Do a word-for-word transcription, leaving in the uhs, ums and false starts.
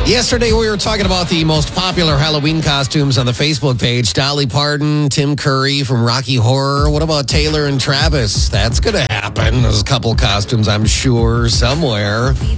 Yesterday, we were talking about the most popular Halloween costumes on the Facebook page. Dolly Parton, Tim Curry from Rocky Horror. What about Taylor and Travis? That's going to happen. There's a couple costumes, I'm sure, somewhere.